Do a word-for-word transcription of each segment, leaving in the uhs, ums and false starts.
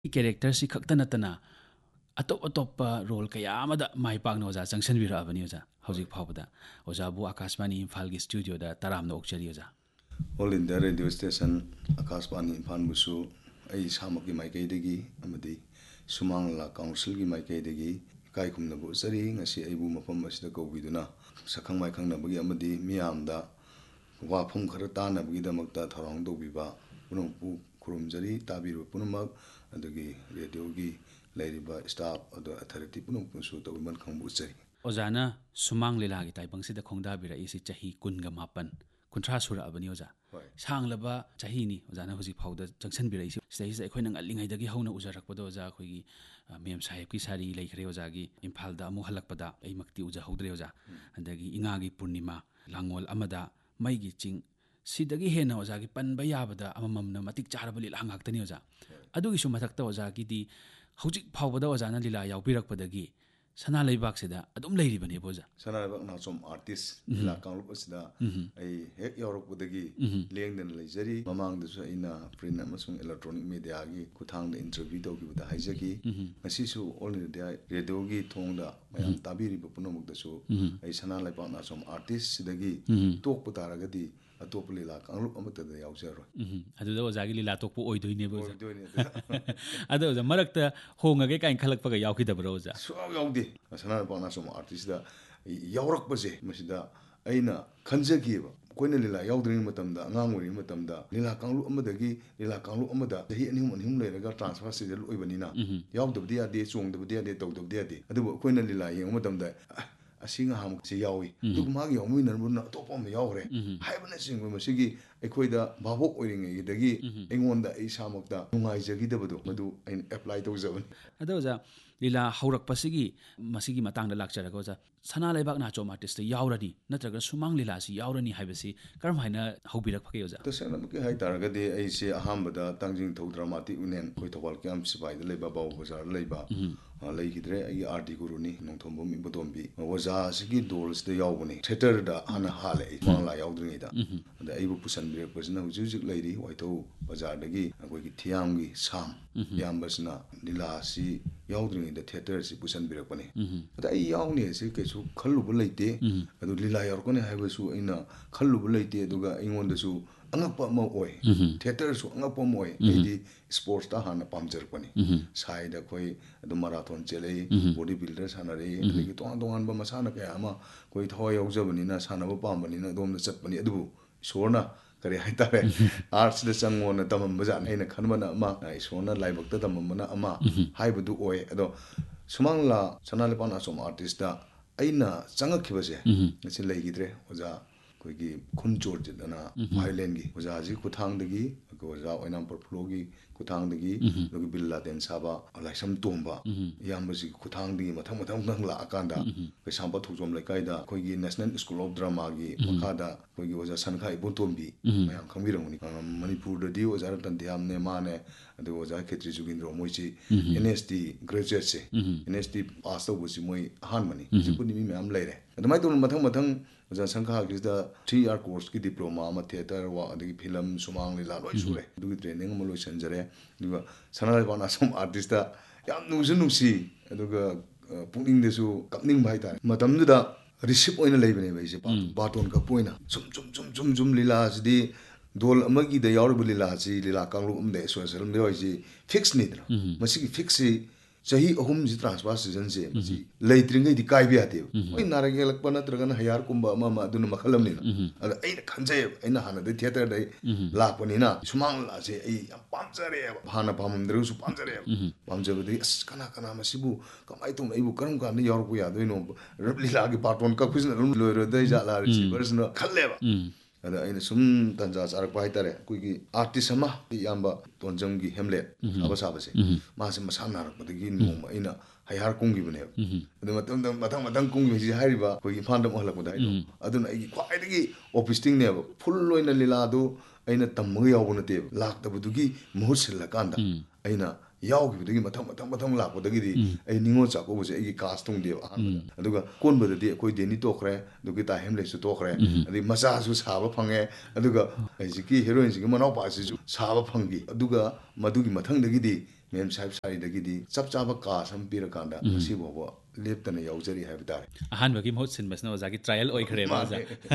character si khakta natana atop atop role kaya amada mai pakna oza changsan bira abani oza hojik phawda oza bu Akashbani Imphal gi studio da taramna okchari oza All India Radio Station Akashbani Imphal busu ai samaki maikai degi amadi Sumangla Council gi maikai degi kai khumna bu sari ngasi aibu mafam asida kawbiduna sakhang mai khangna bagi amadi miyamda wafum khara tana bagi damakta tharang dobiba punung pu kurumjari tabiru punumak adagi radio gi lairiba staff ado authority punung punsu tobiman khangbu sari ozana Sumang Lila gi taibang sida khongda bira isi chahi kunga mapan kuntra sura abani oza sanglaba chahi ni ozana hoji phawda jangsan bira isi stai sai khoina ngallingai dagi hauna ujarakpada oza khoigi mem sahib ki sari leikhre oza gi Imphal da amu halakpada ai makti uja hodre oza andagi inga gi purnima langol amada mai gi ching sidagi hena oza gi panba yabada amamamna matik charaba lila hangaktani oza adugi su mathakta oza gi di hojik phawbada ozana lila yawpirakpadagi sana leibak sida adum leiribani boza sana leibak na som artist lila kanglup asida ai hek yawrakpadagi lengdan leijari mamang dasu ina print amasung electronic media gi kuthang interview tawgibada haijaki ngasi su all india radio gi thongda mayam tabiri punomuk dasu ai sana leibak na som artist sidagi tokpa taragadi atop lila kanglup amata da yawjaro aduda ozagi lila tokpo oidoine boza adu oza marakta hongage kain khalakpaga yawkidabra oza so yawdi sana leibak na som artist da yawrakpase masida aina khanjagiba koina lila yawdring matamda angang ori matamda lila kanglup amadagi lila kanglup amada dahi anihum anihum leiraga transfer serial oibanina yawdabdi ade chongdabdi ade tawdabdi ade adu koina lila yeng matamda asinga ham se yawi dug magi yawi nan bun top am yawre haibana sing masigi ekoida babok oiringe dagi engonda ai samakta nungai jagi dabadu madu ain apply tawjaban adu oza lila haurak pasigi masigi matangda lakcharaga oza sana leibak na chom artist yawrani natraga Sumang Lila si yawrani haibasi karam haina haubirak phake oza to sana maki hai taragade ai se ahambada tangjing thau dramatic unen koi thawal kyam sibai da leiba baw bazar leiba leigidre ai arti guruni nongthombo mi bodombi oza sigi dols de yawbani theater da hana hale mangla yawdringi da da aibu pusan bire pasna hujujik leiri waitho bazar dagi koi ki thiam gi sam yambasna Lila si yawdringi da theater si pusan bire pani da ai yawni se ke su khallubu leite adu Lila yarkone haibasu aina khallubu leite aduga ingondasu angakpa ma oi theater su angakpa ma oi ai sports ta hana pamjar pani side koi adu marathon chele body builder sanare agi tong tong ba masana ka ama koi thoi yaujabani na sanaba pambani na domna chatpani adu sorna kare haitare arts da changona tamam bajan aina khanbana ama sorna laibakta tamamna ama haibadu oi ado Sumangla sanalipana som artist da aina changakibase ngasi leigidre oza koigi khunchor jidana violin gi oza ji kuthang dagi ko oza oinam porflo gi kuthang dagi logi billa den saba alaisam tomba yamba ji kuthang dagi mathang mathang nang la akanda ke samba thujom laikai da koigi National School of Drama gi makada koigi oza sankhai bontombi mayam khangiranguni Manipur da di oza tan diam ne mane adu oza Khetri Jugindro moichi N S D graduate se N S D pass to busi moi han mani jipuni mi mayam leire adumai ton mathang mathang oza sankha gi da three year course ki diploma ma theater wa adagi film Sumang Lila loi sure du training mo loi sanjare duga sanalai bana som artist da yam nusu nusi aduga puning desu kapning bhai ta matam da receive oina leibane bai se baton ka poina sum sum sum sum sum Lila sidi dol amagi da yawru Lila si Lila kanglu umde so serum de oi si fix ni dra masigi fix si chahi ahum ji transfer season se ji leitringai di kai biate oi narage lakpa natragan hayar kumba ama ma dun makhalam ni ada aina khanjay aina hana de theater dai lakpani na Sumang la se ai yam pamjare hana pamdru su pamjare pamjabadi as kana kana masibu kamai tum aibu karam ka ni yor ku ya doino Lila gi part one ka khusna loiro dai ja la ri version khalleba ada aina sum tanja sarak pai tare kuigi artist ama yamba tonjam gi Hamlet aba sabase ma se masana rak badagi nom aina hayar kungi bane adu matam mathang mathang kungi ji hariba kuigi fandam halak badai aduna ai kwai dagi office ting ne full loina Lila do aina tamma yawbuna te lak tabudugi muhsil kanda aina yawgi mathang mathang mathang lakpodagi di ai ningo chako buse ai castung de aduga konbada di koi deni tokre dugi ta Hamlet su tokre adi macha su saba phange aduga ai ji ki heroine ji manau pa si su saba phangi aduga madugi mathang dagi di ꯃꯦꯝ ꯁꯥꯍꯦꯕ ꯁꯥꯔꯤꯗꯒꯤꯗꯤ ꯆꯞ ꯆꯥꯕ ꯀꯥꯁ ꯑꯃ ꯄꯤꯔꯀꯥꯟꯗ ꯉꯁꯤ ꯐꯥꯎꯕ ꯂꯦꯞꯇꯅ ꯌꯥꯎꯖꯔꯤ ꯍꯥꯏꯕ ꯇꯥꯔꯦ ꯑꯍꯥꯟꯕꯒꯤ ꯃꯍꯨꯠ ꯁꯤꯟꯕꯁꯤꯅ ꯑꯣꯖꯥꯒꯤ ꯇ꯭ꯔꯥꯏꯌꯦꯜ ꯑꯣꯏꯈ꯭ꯔꯦꯕ ꯑꯣꯖꯥ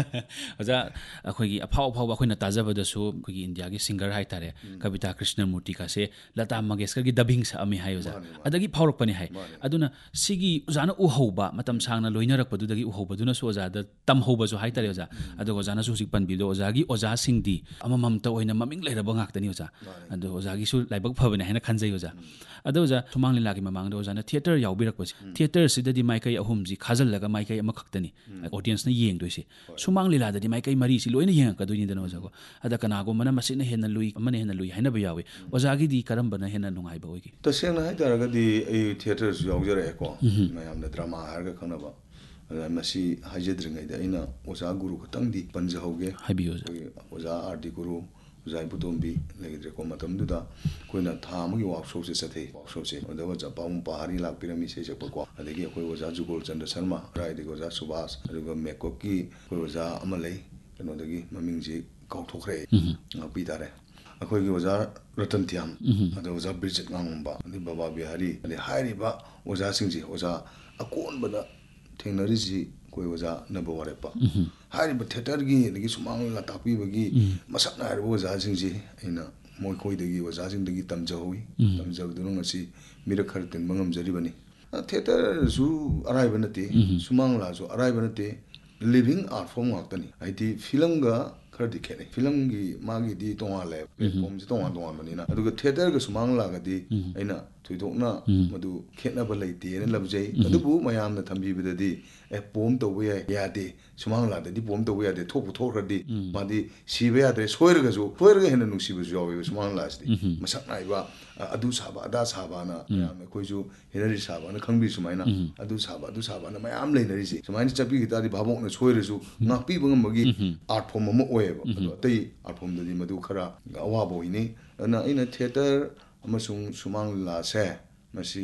ꯑꯣꯖꯥ ꯑꯩꯈꯣꯏꯒꯤ ꯑꯐꯥꯎ ꯑꯐꯥꯎꯕ ꯑꯩꯈꯣꯏꯅ ꯇꯥꯖꯕꯗꯁꯨ ꯑꯩꯈꯣꯏꯒꯤ ꯏꯟꯗꯤꯌꯥꯒꯤ ꯁꯤꯡꯒꯔ ꯍꯥꯏꯇꯥꯔꯦ ꯀꯕꯤꯇꯥ ꯀ꯭ꯔꯤꯁꯅꯃꯨꯔꯇꯤ ꯀꯥꯁꯦ ꯂꯇꯥ ꯃꯪꯒꯦꯁꯀꯔꯒꯤ ꯗꯕꯤꯡ ꯁꯛꯑꯝꯃꯤ ꯍꯥꯏ ꯑꯣꯖꯥ ꯑꯗꯒꯤ ꯐꯥꯎꯔꯛꯄꯅꯤ ꯍꯥꯏ ꯑꯗꯨꯅ ꯁꯤꯒꯤ ꯑꯣꯖꯥꯅ ꯎꯍꯧꯕ ꯃꯇꯝ ꯁꯥꯡꯅ ꯂꯣꯏꯅꯔꯛꯄꯗꯨꯗꯒꯤ ꯎꯍꯧꯕꯗꯨꯅꯁꯨ ꯑꯣꯖꯥꯗ ꯇꯝꯍꯧꯕꯁꯨ ꯍꯥꯏꯇꯥꯔꯦ ꯑꯣꯖꯥ ꯑꯗꯨꯒ ꯑꯣꯖꯥꯅꯁꯨ ꯍꯧꯖꯤꯛ ꯄꯟꯕꯤꯕꯗꯣ ꯑꯣꯖꯥꯒꯤ ꯑꯣꯖꯥꯁꯤꯡꯗꯤ ꯑꯃꯃꯝꯇ ꯑꯣꯏꯅ ꯃꯃꯤꯡ ꯂꯩꯔꯕ ꯉꯥꯛꯇꯅꯤ ꯑꯣꯖꯥ ꯑꯗꯣ ꯑꯣꯖꯥꯒꯤꯁꯨ ꯂꯥꯏꯕꯛ ꯐꯕꯅꯦ ꯍꯥꯏꯅ ꯈꯟꯖꯩ ꯑꯣꯖꯥ ꯑꯗꯣ ꯑꯣꯖꯥ ꯁꯨꯃꯥꯡ ꯂꯤꯂꯥꯒꯤ ꯃꯃꯥꯡꯗ ꯑꯣꯖꯥꯅ ꯊꯤꯌꯦꯇꯔ ꯌꯥꯎꯕꯤꯔꯛꯄꯁꯦ ꯊꯤꯌꯦꯇꯔꯁꯤꯗꯗꯤ ꯃꯥꯏꯀꯩ ꯑꯍꯨꯝꯁꯤ ꯈꯥꯖꯤꯜꯂꯒ ꯃꯥꯏꯀꯩ ꯑꯃꯈꯛꯇꯅꯤ ꯑꯣꯗꯤꯌꯟꯁꯅ ꯌꯦꯡꯗꯣꯏꯁꯦ ꯁꯨꯃꯥꯡ ꯂꯤꯂꯥꯗꯗꯤ ꯃꯥꯏꯀꯩ ꯃꯔꯤꯁꯤ ꯂꯣꯏꯅ ꯌꯦꯡꯉꯛꯀꯗꯣꯏꯅꯤꯗꯅ ꯑꯣꯖꯥꯀꯣ ꯑꯗ ꯀꯅꯥꯒꯨꯝꯕꯅ ꯃꯁꯤꯅ ꯍꯦꯟꯅ ꯂꯨꯏ ꯑꯃꯅ ꯍꯦꯟꯅ ꯂꯨꯏ ꯍꯥꯏꯅꯕ ꯌꯥꯎꯏ ꯑꯣꯖꯥꯒꯤꯗꯤ ꯀꯔꯝꯕꯅ ꯍꯦꯟꯅ ꯅꯨꯡꯉꯥꯏꯕ ꯑꯣꯏꯒꯦ ꯇꯁꯦꯡꯅ ꯍꯥꯏꯇꯥꯔꯒꯗꯤ ꯑꯩ ꯊꯤꯌꯦꯇꯔꯁꯨ ꯌꯥꯎꯖꯔꯛꯑꯦꯀꯣ ꯃꯌꯥꯝꯅ ꯗ꯭ꯔꯃꯥ ꯍꯥꯏꯔꯒ ꯈꯪꯅꯕ ꯑꯗ ꯃꯁꯤ ꯍꯥꯏꯖꯗ꯭ꯔꯤꯉꯩꯗ ꯑꯩꯅ ꯑꯣꯖꯥ ꯒꯨꯔꯨ ꯈꯛꯇꯪꯗꯤ ꯄꯟꯖꯍꯧꯒꯦ ꯍꯥꯏꯕꯤꯌꯨ ꯑꯣꯖꯥ ꯑꯩꯈꯣꯏ ꯑꯣꯖꯥ ꯑꯥꯔ ꯗꯤ ꯒꯨꯔꯨ ꯑꯣꯖꯥ ꯏꯕꯨꯇꯣꯝꯕꯤ ꯂꯩꯈꯤꯗ꯭ꯔꯦꯀꯣ ꯃꯇꯝꯗꯨꯗ ꯑꯩꯈꯣꯏꯅ ꯊꯥ ꯑꯃꯒꯤ ꯋꯥꯔꯛꯁꯣꯞꯁꯦ ꯆꯠꯊꯩ ꯋꯥꯔꯛꯁꯣꯞꯁꯦ ꯑꯗ ꯑꯣꯖꯥ ꯄꯥꯎꯡ ꯄꯥꯍꯥꯔꯤ ꯂꯥꯛꯄꯤꯔꯝꯃꯤ ꯏꯁꯩ ꯁꯛꯄꯀꯣ ꯑꯗꯒꯤ ꯑꯩꯈꯣꯏ ꯑꯣꯖꯥ ꯖꯨꯒꯣꯜ ꯆꯟꯗ꯭ꯔ ꯁꯔꯃ ꯑꯗꯒꯤ ꯑꯣꯖꯥ ꯁꯨꯕꯥꯁ ꯑꯗꯨꯒ ꯃꯦꯀꯣꯛꯀꯤ ꯑꯩꯈꯣꯏ ꯑꯣꯖꯥ ꯑꯃ ꯂꯩ ꯀꯩꯅꯣꯗꯒꯤ ꯃꯃꯤꯡꯁꯤ ꯀꯥꯎꯊꯣꯛꯈ꯭ꯔꯦ ꯉꯥꯛꯄꯤ ꯇꯥꯔꯦ ꯑꯩꯈꯣꯏꯒꯤ ꯑꯣꯖꯥ ꯔꯇꯟ ꯊꯤꯌꯥꯝ ꯑꯗ ꯑꯣꯖꯥ ꯕ꯭ꯔꯤꯖꯤꯠ ꯉꯥꯡꯉꯣꯝꯕ ꯑꯗꯩ ꯕꯕꯥ ꯕꯤꯍꯥꯔꯤ ꯑꯗꯩ ꯍꯥꯏꯔꯤꯕ ꯑꯣꯖꯥꯁꯤꯡꯁꯤ ꯑꯣꯖꯥ ꯑꯀꯣꯟꯕꯗ ꯊꯦꯡꯅꯔꯤꯁꯤ ꯑꯩꯈꯣꯏ ꯑꯣꯖꯥ ꯅꯕꯋꯥꯔꯦꯞꯄ ꯍꯥꯏꯔꯤꯕ ꯊꯤꯌꯦꯇꯔꯒꯤ ꯑꯗꯒꯤ ꯁꯨꯃꯥꯡ ꯂꯤꯂꯥ ꯇꯥꯛꯄꯤꯕꯒꯤ ꯃꯁꯛ ꯅꯥꯏꯔꯕ ꯑꯣꯖꯥꯁꯤꯡꯁꯤ ꯑꯩꯅ ꯃꯈꯣꯏꯗꯒꯤ ꯑꯣꯖꯥꯁꯤꯡꯗꯒꯤ ꯇꯝꯖꯍꯧꯏ ꯇꯝꯖꯕꯗꯨꯅ ꯉꯁꯤ ꯃꯤꯔꯛ ꯈꯔ ꯇꯤꯟꯕ ꯉꯝꯖꯔꯤꯕꯅꯤ ꯊꯤꯌꯦꯇꯔꯁꯨ ꯑꯔꯥꯏꯕ ꯅꯠꯇꯦ ꯁꯨꯃꯥꯡ ꯂꯤꯂꯥꯁꯨ ꯑꯔꯥꯏꯕ ꯅꯠꯇꯦ ꯂꯤꯚꯤꯡ ꯑꯥꯔꯠ ꯐꯣꯔꯝ ꯉꯥꯛꯇꯅꯤ ꯍꯥꯏꯗꯤ ꯐꯤꯂꯝꯒ ꯈꯔꯗꯤ ꯈꯦꯠꯅꯩ ꯐꯤꯂꯝꯒꯤ ꯃꯥꯒꯤꯗꯤ ꯇꯣꯉꯥꯜꯂꯦ ꯄ꯭ꯂꯦꯠꯐꯣꯝꯁꯤ ꯇꯣꯉꯥꯟ ꯇꯣꯉꯥꯟꯕꯅꯤ나 ꯑꯗꯨꯒ ꯊꯤꯌꯦꯇꯔꯒ ꯁꯨꯃꯥꯡ ꯂꯤꯂꯥꯒꯗꯤ ꯑꯩꯅ ꯊꯣꯏꯗꯣꯛꯅ ꯃꯗꯨ ꯈꯦꯠꯅꯕ ꯂꯩꯇꯦꯅ ꯂꯧꯖꯩ ꯑꯗꯨꯕꯨ ꯃꯌꯥꯝꯅ ꯊꯝꯕꯤꯕꯗꯗꯤ ꯑꯦ ꯄꯣꯝ ꯇꯧꯕ ꯌꯥꯏ ꯌꯥꯗꯦ ꯁꯨꯃꯥꯡ ꯂꯤꯂꯥꯗꯗꯤ ꯄꯣꯝ ꯇꯧꯕ ꯌꯥꯗꯦ ꯊꯣꯛꯄꯨ ꯊꯣꯛꯈ꯭ꯔꯗꯤ ꯃꯥꯗꯤ ꯁꯤꯕ ꯌꯥꯗ꯭ꯔꯦ ꯁꯣꯏꯔꯒꯁꯨ ꯁꯣꯏꯔꯒ ꯍꯦꯟꯅ ꯅꯨꯡꯁꯤꯕꯁꯨ ꯌꯥꯎꯋꯦꯕ ꯁꯨꯃꯥꯡ ꯂꯤꯂꯥꯁꯤꯗꯤ ꯃꯁꯛ ꯅꯥꯏꯕ ꯑꯗꯨ ꯁꯥꯕ ꯑꯗꯥ ꯁꯥꯕꯅ ꯃꯌꯥꯝꯅ ꯑꯩꯈꯣꯏꯁꯨ ꯍꯦꯅꯔꯤ ꯁꯥꯕꯅ ꯈꯪꯕꯤ ꯁꯨꯃꯥꯏꯅ ꯑꯗꯨ ꯁꯥꯕ ꯑꯗꯨ ꯁꯥꯕꯅ ꯃꯌꯥꯝ ꯂꯩꯅꯔꯤꯁꯦ ꯁꯨꯃꯥꯏꯅ ꯆꯠꯄꯤꯈꯤ ꯇꯥꯔꯗꯤ ꯚꯥꯕꯣꯛꯅ ꯁꯣꯏꯔꯁꯨ ꯉꯥꯛꯄꯤꯕ ꯉꯝꯕꯒꯤ ꯑꯥꯔꯠ ꯐꯣꯝ ꯑꯃ ꯑꯣꯏꯌꯦꯕ ꯑꯗꯣ ꯑꯇꯩ ꯑꯥꯔꯠ ꯐꯣꯝꯗꯗꯤ ꯃꯗꯨ ꯈꯔ ꯑꯋꯥꯕ ꯑꯣꯏꯅꯤ ꯑꯗꯨꯅ ꯑꯩꯅ ꯊꯤꯌꯦꯇꯔ ꯑꯃꯁꯨꯡ ꯁꯨꯃꯥꯡ ꯂꯤꯂꯥꯁꯦ ꯃꯁꯤ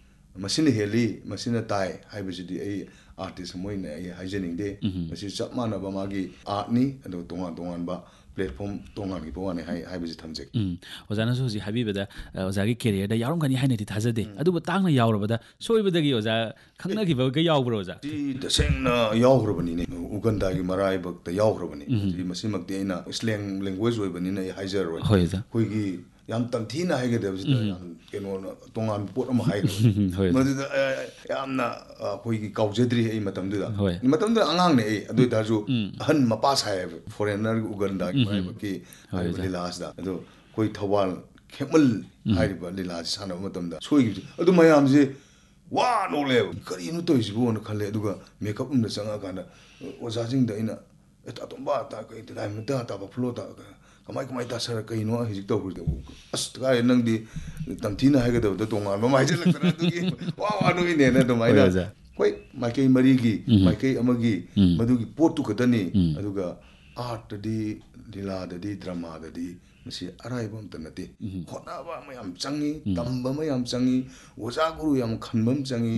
ꯃꯁꯤꯅ ꯍꯦꯜꯂꯤ ꯃꯁꯤꯅ ꯇꯥꯏ ꯍꯥꯏꯕꯁꯤꯗꯤ ꯑꯩ ꯑꯥꯔꯇꯤꯁ ꯑꯃ ꯑꯣꯏꯅ ꯑꯩ ꯍꯥꯏꯖꯅꯤꯡꯗꯦ ꯃꯁꯤ ꯆꯞ ꯃꯥꯟꯅꯕ ꯃꯥꯒꯤ ꯑꯥꯔꯠꯅꯤ ꯑꯗꯨꯒ ꯇꯣꯉꯥꯟ ꯇꯣꯉꯥꯟꯕ ꯄ꯭ꯂꯦꯠꯐꯣꯝ ꯇꯣꯉꯥꯟꯈꯤꯕ ꯋꯥꯅꯤ ꯍꯥꯏ ꯍꯥꯏꯕꯁꯤ ꯊꯝꯖꯒꯦ ꯑꯣꯖꯥꯅꯁꯨ ꯍꯧꯖꯤꯛ ꯍꯥꯏꯕꯤꯕꯗ ꯑꯣꯖꯥꯒꯤ ꯀꯦꯔꯤꯌꯔꯗ ꯌꯥꯎꯔꯝꯒꯅꯤ ꯍꯥꯏꯅꯗꯤ ꯊꯥꯖꯗꯦ ꯑꯗꯨꯕꯨ ꯇꯥꯡꯅ ꯌꯥꯎꯔꯕꯗ ꯁꯣꯏꯕꯗꯒꯤ ꯑꯣꯖꯥ ꯈꯪꯅꯈꯤꯕꯒ ꯌꯥꯎꯕ꯭ꯔꯣ ꯑꯣꯖꯥ ꯁꯤ ꯇꯁꯦꯡꯅ ꯌꯥꯎꯈ꯭ꯔꯕꯅꯤꯅꯦ ꯎꯒꯟꯗꯥꯒꯤ ꯃꯔꯥꯏꯕꯛꯇ ꯌꯥꯎꯈ꯭ꯔꯕꯅꯤ ꯃꯁꯤꯃꯛꯇꯤ ꯑꯩꯅ ꯁ꯭ꯂꯦꯡ ꯂꯦꯡꯒ꯭ꯋꯦꯖ ꯑꯣꯏꯕꯅꯤꯅ ꯑꯩ ꯍꯥꯏꯖꯔꯔꯣꯏ ꯑꯩꯈꯣꯏꯒꯤ ꯌꯥꯝ ꯇꯝꯊꯤꯅ ꯍꯥꯏꯒꯗꯕꯁꯤꯗ ꯌꯥꯝ ꯀꯩꯅꯣꯅ ꯇꯣꯉꯥꯟꯕ ꯄꯣꯠ ꯑꯃ ꯍꯥꯏꯈ꯭ꯔꯕꯅꯤ ꯃꯗꯨꯗ ꯌꯥꯝꯅ ꯑꯩꯈꯣꯏꯒꯤ ꯀꯥꯎꯖꯗ꯭ꯔꯤ ꯑꯩ ꯃꯇꯝꯗꯨꯗ ꯃꯇꯝꯗꯨꯗ ꯑꯉꯥꯡꯅꯦ ꯑꯩ ꯑꯗꯨ ꯑꯣꯏꯇꯥꯔꯁꯨ ꯑꯍꯟ ꯃꯄꯥ ꯁꯥꯏꯌꯦꯕ ꯐꯣꯔꯦꯟꯅꯔꯒꯤ ꯎꯒꯟꯗꯥꯒꯤ ꯃꯔꯥꯏꯕꯛꯀꯤ ꯍꯥꯏꯔꯤꯕ ꯂꯤꯂꯥꯁꯤꯗ ꯑꯗꯣ ꯑꯩꯈꯣꯏ ꯊꯧꯕꯥꯜ ꯈꯦꯛꯃꯜ ꯍꯥꯏꯔꯤꯕ ꯂꯤꯂꯥꯁꯤ ꯁꯥꯟꯅꯕ ꯃꯇꯝꯗ ꯁꯣꯏꯈꯤꯕꯁꯦ ꯑꯗꯨ ꯃꯌꯥꯝꯁꯦ ꯋꯥ ꯅꯣꯛꯂꯦꯕ ꯀꯔꯤꯅꯣ ꯇꯧꯔꯤꯁꯤꯕꯣꯅ ꯈꯜꯂꯦ ꯑꯗꯨꯒ ꯃꯦꯀꯞ ꯔꯨꯝꯗ ꯆꯪꯉꯛꯑꯀꯥꯟꯗ ꯑꯣꯖꯥꯁꯤꯡꯗ ꯑꯩꯅ ꯇꯥꯇꯣꯝꯕ ꯇꯥꯏꯃꯇ ꯇꯥꯕ ꯐ꯭ꯂꯣ ꯀꯃꯥꯏ ꯀꯃꯥꯏꯅ ꯇꯥꯁꯔ ꯀꯩꯅꯣ ꯍꯧꯖꯤꯛ ꯇꯧꯈ꯭ꯔꯤꯗꯣ ꯑꯁ ꯀꯥꯏ ꯅꯪꯗꯤ ꯇꯝꯊꯤꯅ ꯍꯥꯏꯒꯗꯕꯗ ꯇꯣꯉꯥꯟꯕ ꯑꯃ ꯍꯥꯏꯖꯤꯜꯂꯛꯇꯅ ꯑꯗꯨꯒꯤ ꯋꯥ ꯋꯥ ꯅꯣꯛꯏꯅꯦꯅ ꯑꯗꯨꯃꯥꯏꯅ ꯍꯣꯏ ꯃꯥꯏꯀꯩ ꯃꯔꯤꯒꯤ ꯃꯥꯏꯀꯩ ꯑꯃꯒꯤ ꯃꯗꯨꯒꯤ ꯄꯣꯠꯇꯨ ꯈꯛꯇꯅꯤ ꯑꯗꯨꯒ ꯑꯥꯔꯠꯇꯗꯤ ꯂꯤꯂꯥꯗꯗꯤ ꯗ꯭ꯔꯃꯥꯗꯗꯤ ꯃꯁꯤ ꯑꯔꯥꯏꯕ ꯑꯝꯇ ꯅꯠꯇꯦ ꯍꯣꯠꯅꯕ ꯑꯃ ꯌꯥꯝ ꯆꯪꯉꯤ ꯇꯝꯕ ꯑꯃ ꯌꯥꯝ ꯆꯪꯉꯤ ꯑꯣꯖꯥ ꯒꯨꯔꯨ ꯌꯥꯝ ꯈꯟꯕ ꯑꯃ ꯆꯪꯉꯤ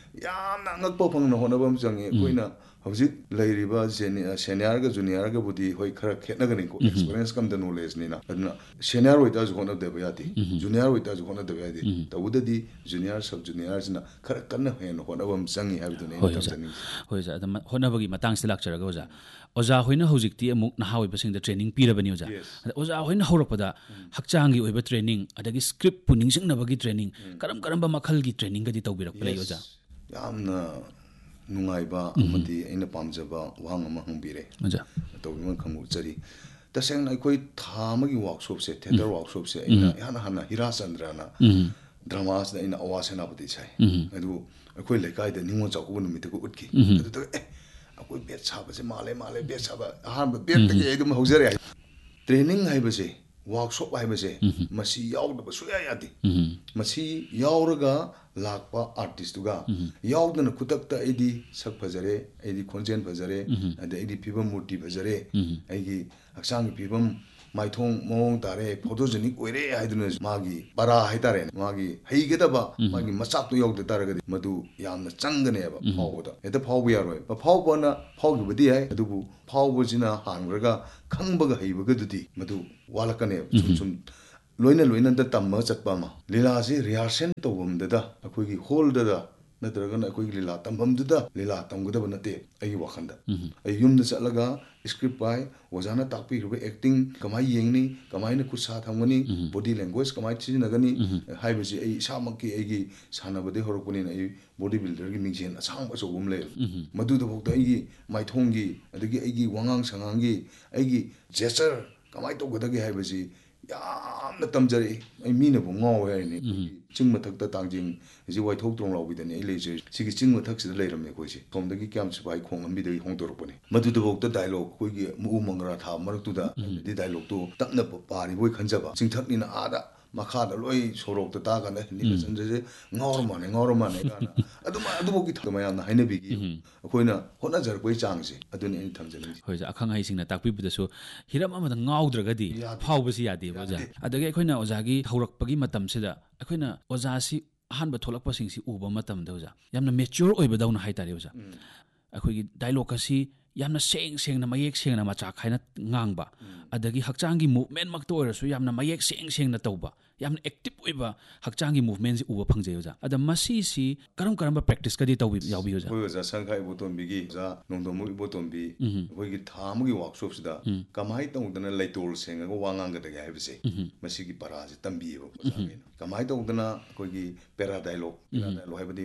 ꯌꯥꯝꯅ ꯑꯉꯛꯄ ꯐꯪꯅ ꯍꯣꯠꯅꯕ ꯑꯃ ꯆꯪꯉꯤ ꯑꯩꯈꯣꯏꯅ ꯍꯧꯖꯤꯛ ꯂꯩꯔꯤꯕ ꯁꯦꯅꯤꯌꯔꯒ ꯖꯨꯅꯤꯌꯔꯒꯕꯨꯗꯤ ꯍꯣꯏ ꯈꯔ ꯈꯦꯠꯅꯒꯅꯤꯀꯣ ꯑꯦꯛꯁꯄꯤꯔꯤꯌꯦꯟꯁ ꯀꯝ ꯗ ꯅꯣꯂꯦꯖꯅꯤꯅ ꯑꯗꯨꯅ ꯁꯦꯅꯤꯌꯔ ꯑꯣꯏꯇꯥꯔꯁꯨ ꯍꯣꯠꯅꯗꯕ ꯌꯥꯗꯦ ꯖꯨꯅꯤꯌꯔ ꯑꯣꯏꯇꯥꯔꯁꯨ ꯍꯣꯠꯅꯗꯕ ꯌꯥꯗꯦ ꯇꯧꯕꯗꯗꯤ ꯖꯨꯅꯤꯌꯔ ꯁꯕ ꯖꯨꯅꯤꯌꯔꯁꯤꯅ ꯈꯔ ꯀꯟꯅ ꯍꯦꯟꯅ ꯍꯣꯠꯅꯕ ꯑꯃ ꯆꯪꯉꯤ ꯍꯥꯏꯕꯗꯨꯅꯤ ꯑꯩꯅ ꯊꯝꯖꯅꯤꯡꯉꯤ ꯍꯣꯏ ꯑꯣꯖꯥ ꯑꯗ ꯍꯣꯠꯅꯕꯒꯤ ꯃꯇꯥꯡꯁꯤꯗ ꯂꯥꯛꯆꯔꯒ ꯑꯣꯖꯥ ꯑꯣꯖꯥ ꯍꯣꯏꯅ ꯍꯧꯖꯤꯛꯇꯤ ꯑꯃꯨꯛ ꯅꯍꯥ ꯑꯣꯏꯕꯁꯤꯡꯗ ꯇ꯭ꯔꯦꯅꯤꯡ ꯄꯤꯔꯕꯅꯤ ꯑꯣꯖꯥ ꯑꯗ ꯑꯣꯖꯥ ꯍꯣꯏꯅ ꯍꯧꯔꯛꯄꯗ ꯍꯛꯆꯥꯡꯒꯤ ꯑꯣꯏꯕ ꯇ꯭ꯔꯦꯅꯤꯡ ꯑꯗꯒꯤ ꯁ꯭ꯀ꯭ꯔꯤꯞꯄꯨ ꯅꯤꯡꯁꯤꯡꯅꯕꯒꯤ ꯇ꯭ꯔꯦꯅꯤꯡ ꯀꯔꯝ ꯀꯔꯝꯕ ꯃꯈꯜꯒꯤ ꯇ꯭ꯔꯦꯅꯤꯡꯒꯗꯤ ꯇꯧꯕꯤꯔꯛꯄ ꯂꯩ ꯑꯣꯖꯥ ꯌꯥꯝꯅ ꯅꯨꯡꯉꯥꯏꯕ ꯑꯃꯗꯤ ꯑꯩꯅ ꯄꯥꯝꯖꯕ ꯋꯥꯍꯪ ꯑꯃ ꯍꯪꯕꯤꯔꯦ ꯇꯧꯕꯤꯃꯟ ꯈꯪꯎꯖꯔꯤ ꯇꯁꯦꯡꯅ ꯑꯩꯈꯣꯏ ꯊꯥ ꯑꯃꯒꯤ ꯋꯥꯔꯛꯁꯣꯞꯁꯦ ꯊꯤꯌꯦꯇꯔ ꯋꯥꯔꯛꯁꯣꯞꯁꯦ ꯑꯩꯅ ꯏꯍꯥꯟ ꯍꯥꯟꯅ ꯍꯤꯔꯥꯆꯟꯗ꯭ꯔꯅ ꯗ꯭ꯔꯃꯥꯁꯤꯗ ꯑꯩꯅ ꯑꯋꯥ ꯁꯦꯅꯥꯄꯇꯤ ꯁꯥꯏ ꯑꯗꯨ ꯑꯩꯈꯣꯏ ꯂꯩꯀꯥꯏꯗ ꯅꯤꯉꯣꯜ ꯆꯥꯛꯀꯧꯕ ꯅꯨꯃꯤꯠꯇꯒ ꯎꯠꯈꯤ ꯑꯗꯨꯗ ꯑꯦ ꯑꯩꯈꯣꯏ ꯕꯦꯠ ꯁꯥꯕꯁꯦ ꯃꯥꯜꯂꯦ ꯃꯥꯜꯂꯦ ꯕꯦꯠ ꯁꯥꯕ ꯑꯍꯥꯟꯕ ꯕꯦꯠꯇꯒꯤ ꯑꯩ ꯑꯗꯨꯝ ꯍꯧꯖꯔꯦ ꯇ꯭ꯔꯦꯅꯤꯡ ꯍꯥꯏꯕꯁꯦ ꯋꯥꯔꯛꯁꯣꯞ ꯍꯥꯏꯕꯁꯦ ꯃꯁꯤ ꯌꯥꯎꯗꯕ ꯁꯨꯡꯌꯥ ꯌꯥꯗꯦ ꯃꯁꯤ ꯌꯥꯎꯔꯒ ꯂꯥꯛꯄ ꯑꯥꯔꯇꯤꯁꯇꯨꯒ ꯌꯥꯎꯗꯅ ꯈꯨꯗꯛꯇ ꯑꯩꯗꯤ ꯁꯛ ꯐꯖꯔꯦ ꯑꯩꯗꯤ ꯈꯣꯟꯖꯦꯜ ꯐꯖꯔꯦ ꯑꯗꯩ ꯑꯩꯗꯤ ꯐꯤꯕꯝ ꯃꯨꯔꯇꯤ ꯐꯖꯔꯦ ꯑꯩꯒꯤ ꯍꯛꯆꯥꯡꯒꯤ ꯐꯤꯕꯝ ꯃꯥꯏꯊꯣꯡ ꯃꯑꯣꯡ ꯇꯥꯔꯦ ꯐꯣꯇꯣꯖꯦꯅꯤꯛ ꯑꯣꯏꯔꯦ ꯍꯥꯏꯗꯨꯅ ꯃꯥꯒꯤ ꯄꯔꯥ ꯍꯥꯏꯇꯥꯔꯦꯅꯦ ꯃꯥꯒꯤ ꯍꯩꯒꯗꯕ ꯃꯥꯒꯤ ꯃꯆꯥꯛꯇꯣ ꯌꯧꯗ ꯇꯥꯔꯒꯗꯤ ꯃꯗꯨ ꯌꯥꯝꯅ ꯆꯪꯒꯅꯦꯕ ꯐꯥꯎꯕꯗ ꯍꯦꯛꯇ ꯐꯥꯎꯕ ꯌꯥꯔꯣꯏ ꯐꯥꯎꯕꯅ ꯐꯥꯎꯈꯤꯕꯗꯤ ꯌꯥꯏ ꯑꯗꯨꯕꯨ ꯐꯥꯎꯕꯁꯤꯅ ꯍꯥꯟꯈ꯭ꯔꯒ ꯈꯪꯕꯒ ꯍꯩꯕꯒꯗꯨꯗꯤ ꯃꯗꯨ ꯋꯥꯠꯂꯛꯀꯅꯦꯕ ꯁꯨꯝ ꯁꯨꯝ loina loina da tamma chatpa ma lila se rehearsal tawamdada akhoi gi hall da natragana akhoi gi lila tambamdada lila tamgada banate ai wakhanda ai yumda chatlaga script pai ojana takpi ruba acting kamai yengni kamai na kusa thamgani body language kamai chinagani haibasi ai samakki ai gi sanabade horokuni na ai body builder gi mingchen asang aso bumle madu da bokta ai gi maithongi adagi ai gi wangang sangangi ai gi gesture kamai to gadagi haibasi yamna tamjari ai mina bu ngaw haini ching mathak ta tangjing ji wai thok trong lawbidani ai leje sigi ching mathak sida leiramne koisi thomdagi kyam sibai khong ambi dagi hongdorpani madu da bokta dialogue koi gi mu mangra tha maraktu da di dialogue to takna pari boi khanjaba chingthak ni na ada makada loi sorok ta ta kana ni sanjese ngawr mane ngawr mane kana aduma adubogi thama yamna hainabigi akoina hona jar koi changse aduni ani thamjani hoi ja akhang hai singna takpi bidasu hiram amada ngawdragadi phawbasi yade boja adagi akoina ojagi thaurakpagi matam sida akoina ojasi ahan ba tholakpa singsi uba matam doja yamna mature oibadawna haitare oja akoigi dialogue asi yamna seng seng na mayek seng na macha khaina ngangba adagi hakchangi movement makto orasu yamna mayek seng seng na tawba yamna active oiba hakchangi movement ji uba phangjeyoja ada masi si karam karam practice kadi tawbi yawbi yoja hoi ja sankhai botombi gi ja nongdomu botombi hoi gi thamu gi workshop sida kamai tongdana laitol senga go wangang ga dagi haibse masi gi para ji tambi bo kamai tongdana koi gi para dialogue para dialogue haibadi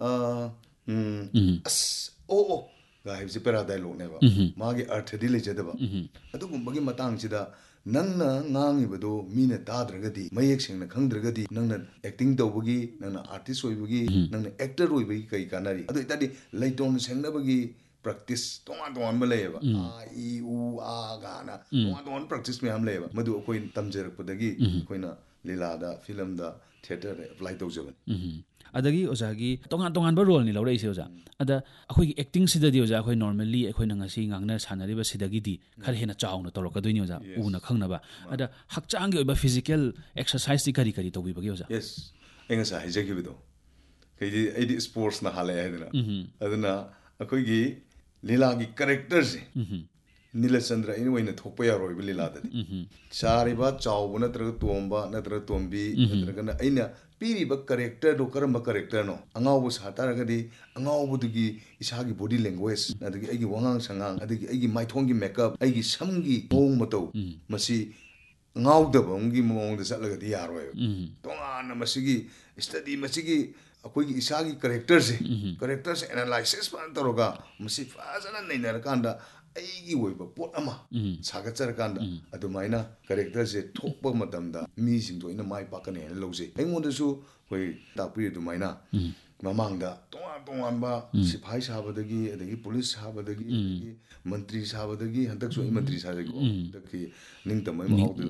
a as o o ga haibse para dialogue neba magi arth di lejadaba adugumba gi matang sida nangna ngangibado mina tadragadi mayek sengna khangdragadi nangna acting tawbagi nangna artist oibagi nangna actor oibagi kai kanari adu itadi laiton sengnabagi practice tonga tonga maleba a i u a gana tonga tonga practice me am leba madu akoi tamjarakpadagi akoina lila da film da theater apply tawjaban adagi ojagi tongan tongan ba role ni lawrei se oja ada akhoi acting sidadi oja akhoi normally akhoi na ngasi ngangna sanari ba sidagi di khar hena chawna torokadoi oja una khangna ba ada hakchang gi ba physical exercise ti kari kari tobi bagi oja yes enga sa hijaki bido kai di ai di sports na hale adina aduna akhoi gi lila gi character se Nilasandra ini waina thokpa yaroi bi lila dadi sari ba chawbu natraga tomba natraga tombi natraga na aina piri ba character do karamba character no angawbu sataragadi angawbu dugi isagi body language nadagi aigi wangang sangang adagi aigi maithongi makeup aigi samgi mong matau masi ngawdaba ungi mongda satlagadi yaroi tongana masigi study masigi akoigi isagi character se character se analysis pan taroga masi fazana nainarakanda aigi oiba pot ama sagatcharakanda adumaina character se thokpa matamda mi singdo ina mai pakane lause aingonda su hoi takpi adumaina mamangda tonga tonga ba sipai sabadagi adagi police sabadagi adagi mantri sabadagi hantak so mantri sabadagi adagi ningtamai mahawdu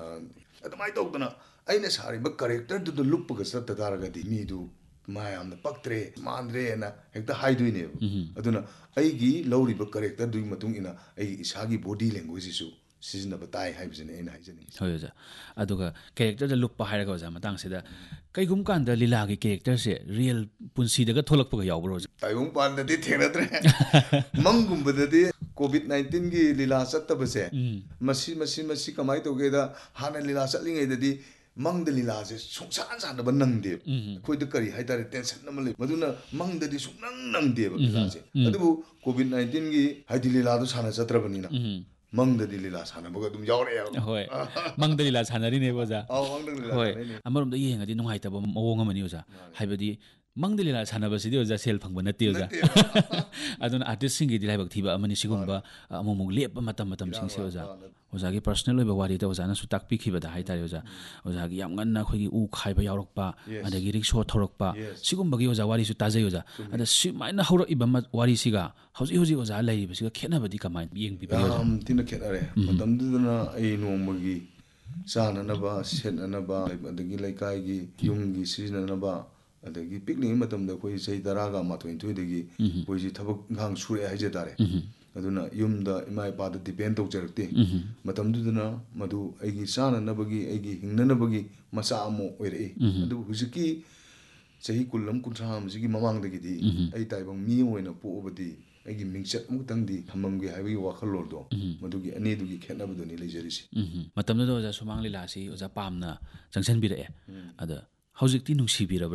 adumai tawdana aina sari ba character du luppaga satta taragadi mi du mayamna paktre mandre na hekta haiduine aduna aigi lawriba character du matung ina aigi isagi body language isu sizna batai haibjene ina haijani hoya aduga character da luppa hairaga oja matang sida kaigum kanda lila gi character se real punsi daga tholakpa ga yawbro taigum panda di thenatre mangum badadi covid nineteen gi lila sattabase masi masi masi kamai togeda hana lila satlingai dadi mangda lila se sungsan san ba nangde khoi da kari haitare tension na male maduna mangda di sunang nangde ba lila se adu covid nineteen gi haidi lila do sana chatrabani na mangda di lila sana ba dum yawre ya hoi mangda lila sana ri ne boja aw mangda lila hoi amarom da yenga di nungai ta ba mawong amani oja haibadi mangda lila sana ba sidi oja sel phangba nati oja aduna artist singi di laibak thiba amani sigumba amomong lep matam matam sing se oja ojagi personal oiba wari da ojana su takpi khibada haitare oja ojagi yam nganna khogi u khaiba yawrokpa adagi riksho thorokpa sigumbagi oja wari su tajai oja ada simaina hawra iba wari siga hauji hauji oja lai basiga khenabadi kamai yengbi ba oja am tina khenare matamduna ai nomagi sana na ba sen na ba adagi laikai gi yumgi sina na ba adagi picnic matamda khoi sei daraga ma twenty dagi khoi ji thabak ngang sure haije dare aduna yumda imai pa da depend tawjarakte matamduna madu aigi sana nabagi aigi hingna nabagi masa amo oire adu hujiki sahi kulam kuntham sigi mamang dagi di ai taibang mi oina po obadi ꯑꯩꯒꯤ ꯃꯤꯡꯆꯠ ꯑꯃꯨꯛꯇꯪꯗꯤ ꯊꯝꯃꯝꯒꯦ ꯍꯥꯏꯕꯒꯤ ꯋꯥꯈꯜꯂꯣꯟꯗꯣ ꯃꯗꯨꯒꯤ ꯑꯅꯤꯗꯨꯒꯤ ꯈꯦꯠꯅꯕꯗꯨꯅꯤ ꯂꯩꯖꯔꯤꯁꯤ ꯃꯇꯝꯗꯨꯗ ꯑꯣꯖꯥ ꯁꯨꯃꯥꯡ ꯂꯤꯂꯥꯁꯤ ꯑꯣꯖꯥ ꯄꯥꯝꯅ ꯆꯪꯁꯤꯟꯕꯤꯔꯛꯑꯦ ꯑꯗ ꯍꯧꯖꯤꯛꯇꯤ ꯅꯨꯡꯁꯤꯕꯤꯔꯕ꯭ꯔꯥ